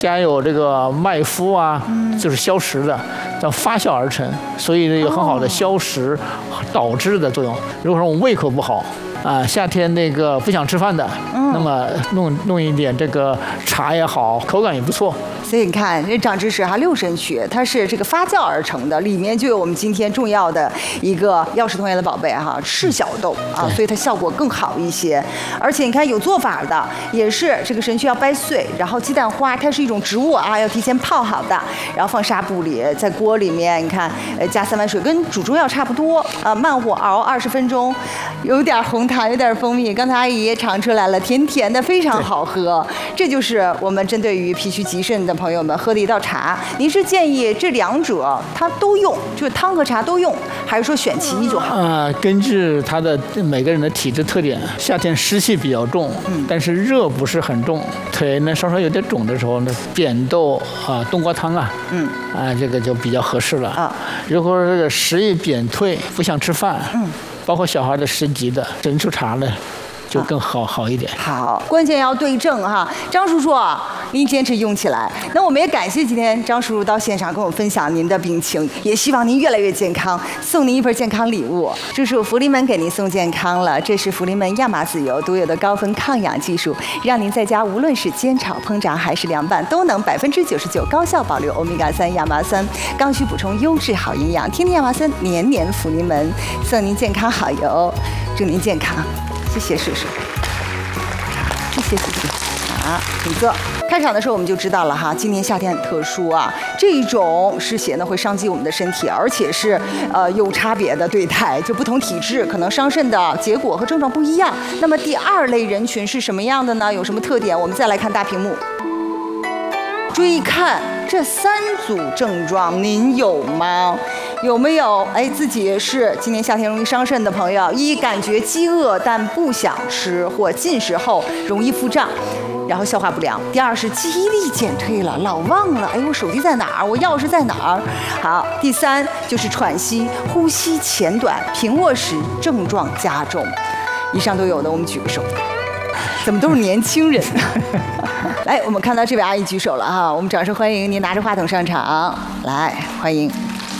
加有这个麦麸啊，就是消食的，叫发酵而成，所以有很好的消食导滞的作用。如果说我们胃口不好啊，夏天那个不想吃饭的，那么弄一点这个茶也好，口感也不错。 所以你看，这长知识哈，六神血它是这个发酵而成的，里面就有我们今天重要的一个药食同源的宝贝哈，赤小豆啊，所以它效果更好一些。而且你看有做法的，也是这个神曲要掰碎，然后鸡蛋花它是一种植物啊，要提前泡好的，然后放纱布里，在锅里面你看，加3碗水，跟煮中药差不多啊，慢火熬20分钟，有点红糖，有点蜂蜜，刚才阿姨也尝出来了，甜甜的，非常好喝。这就是我们针对于脾虚极肾的朋友们喝的一道茶。您是建议这两者它都用，就是汤和茶都用，还是说选其一就好？ 根据它的每个人的体质特点，夏天湿气比较重，但是热不是很重，腿呢稍稍有点肿的时候呢，扁豆啊、冬瓜汤啊，这个就比较合适了啊。如果说这个食欲减退，不想吃饭，包括小孩的食积的神树茶呢，就更好一点。 好，关键要对症哈。张叔叔，您坚持用起来。那我们也感谢今天张叔叔到现场跟我分享您的病情，也希望您越来越健康，送您一份健康礼物。这是福临门给您送健康了，这是福临门亚麻籽油独有的高分抗氧技术，让您在家无论是煎炒烹炸还是凉拌，都能99%高效保留欧米伽3亚麻酸，刚需补充优质好营养。天天亚麻酸，年年福临门，送您健康好油，祝您健康。谢谢叔叔，谢谢好，请坐。开场的时候我们就知道了哈，今年夏天很特殊啊，这种湿邪呢会伤及我们的身体，而且是有差别的对待，就不同体质可能伤肾的结果和症状不一样。那么第二类人群是什么样的呢？有什么特点？我们再来看大屏幕，追看这3组症状，您有吗？有没有自己是今年夏天容易伤肾的朋友？一，感觉饥饿但不想吃，或进食后容易腹胀，然后消化不良。第二是记忆力减退了，老忘了，我手机在哪儿？我钥匙在哪儿？好，第3就是喘息、呼吸浅短，平卧时症状加重。以上都有的，我们举个手。怎么都是年轻人？来，我们看到这位阿姨举手了哈，我们掌声欢迎您拿着话筒上场，来欢迎。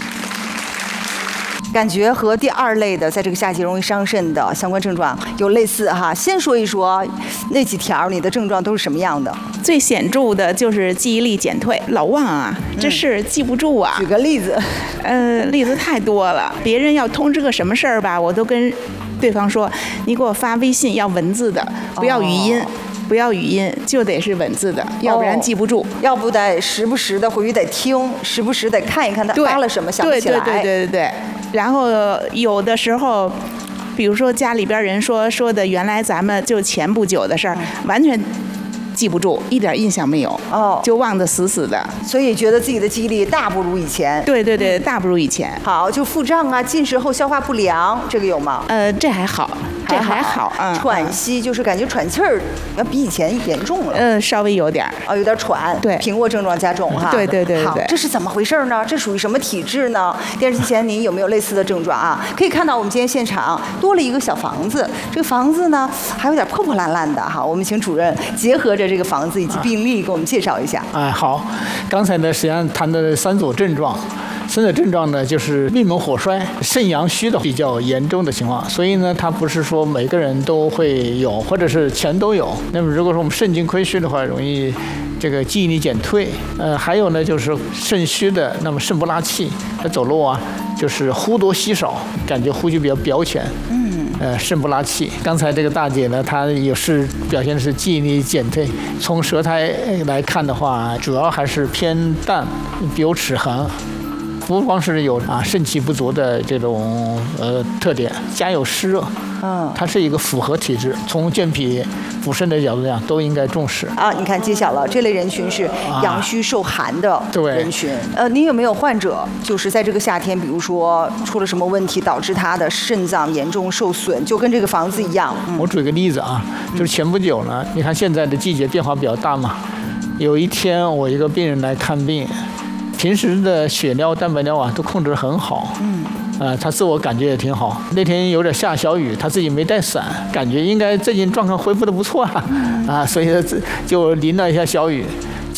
感觉和第2类的在这个夏季容易伤肾的相关症状有类似哈。先说一说那几条，你的症状都是什么样的？ 最显著的就是记忆力减退，老忘啊，这事记不住啊。 举个例子。 例子太多了，别人要通知个什么事儿吧，我都跟对方说，你给我发微信要文字的，不要语音。不要语音，就得是文字的，要不然记不住。 要不得时不时的回去得听，时不时得看一看他发了什么，想不起来。 对。然后有的时候，比如说家里边人说的，原来咱们就前不久的事儿，完全记不住，一点印象没有，就忘得死死的， 所以觉得自己的记忆力大不如以前。 对，大不如以前。 好，就腹胀啊，进食后消化不良，这个有吗？ 这还好。这还好啊。 喘息就是感觉喘气儿要比以前严重了。 稍微有点有点喘。 对， 平卧症状加重哈。 对。 好，这是怎么回事呢？这属于什么体质呢？电视机前您有没有类似的症状啊？可以看到我们今天现场多了一个小房子，这个房子呢还有点破破烂烂的哈。我们请主任结合着这个房子以及病例给我们介绍一下。 好，刚才呢实际上谈的3组症状。3种症状呢，就是命门火衰、肾阳虚的比较严重的情况，所以呢，它不是说每个人都会有，或者是全都有。那么如果说我们肾精亏虚的话，容易这个记忆力减退。还有呢，就是肾虚的，那么肾不拉气，他走路啊，就是呼多吸少，感觉呼吸比较表浅。肾不拉气。刚才这个大姐呢，她也是表现的是记忆力减退。从舌苔来看的话，主要还是偏淡，有齿痕。不光是有肾气不足的这种特点，加有湿热，它是一个复合体质，从健脾补肾的角度讲都应该重视你看揭晓了，这类人群是阳虚受寒的人群。您有没有患者就是在这个夏天，比如说出了什么问题导致他的肾脏严重受损，就跟这个房子一样？ 我举个例子啊，就是前不久呢，你看现在的季节变化比较大嘛，有一天我一个病人来看病。平时的血尿、蛋白尿啊都控制得很好，他自我感觉也挺好。那天有点下小雨，他自己没带伞，感觉应该最近状况恢复得不错所以就淋了一下小雨。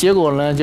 结果呢